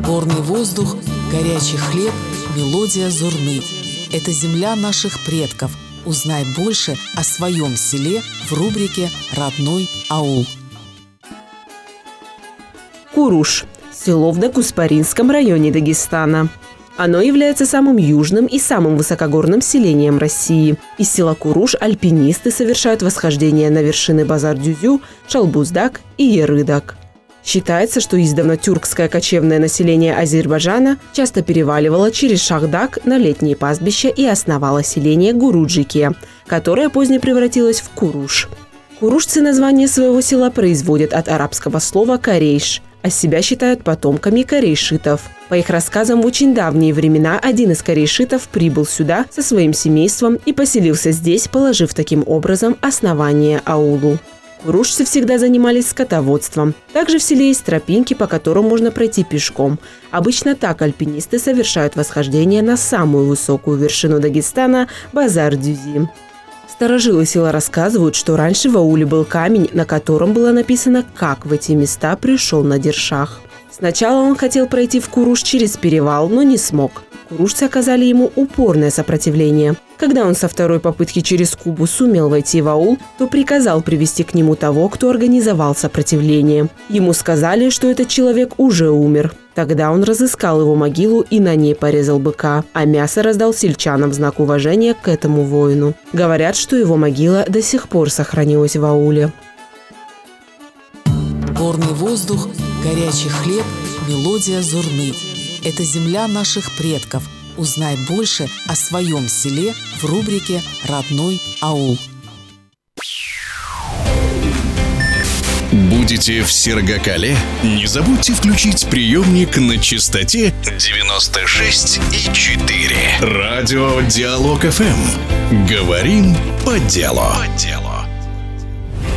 Горный воздух, горячий хлеб, мелодия зурны. Это земля наших предков. Узнай больше о своем селе в рубрике «Родной аул». Куруш – село в Дакуспаринском районе Дагестана. Оно является самым южным и самым высокогорным селением России. Из села Куруш альпинисты совершают восхождение на вершины Базар-Дюзю, Шалбуздак и Ерыдак. Считается, что издавна тюркское кочевное население Азербайджана часто переваливало через Шахдаг на летние пастбища и основало селение Гуруджики, которое позднее превратилось в Куруш. Курушцы название своего села производят от арабского слова «корейш», а себя считают потомками корейшитов. По их рассказам, в очень давние времена один из корейшитов прибыл сюда со своим семейством и поселился здесь, положив таким образом основание аулу. Курушцы всегда занимались скотоводством. Также в селе есть тропинки, по которым можно пройти пешком. Обычно так альпинисты совершают восхождение на самую высокую вершину Дагестана – Базар-Дюзи. Старожилы села рассказывают, что раньше в ауле был камень, на котором было написано, как в эти места пришел Надир Шах. Сначала он хотел пройти в Куруш через перевал, но не смог. Курушцы оказали ему упорное сопротивление. Когда он со второй попытки через Кубу сумел войти в аул, то приказал привести к нему того, кто организовал сопротивление. Ему сказали, что этот человек уже умер. Тогда он разыскал его могилу и на ней порезал быка, а мясо раздал сельчанам в знак уважения к этому воину. Говорят, что его могила до сих пор сохранилась в ауле. Горный воздух, горячий хлеб, мелодия зурны. Это земля наших предков. Узнай больше о своем селе в рубрике «Родной аул». Будете в Сергакале? Не забудьте включить приемник на частоте 96,4. Радио Диалог ФМ. Говорим по делу.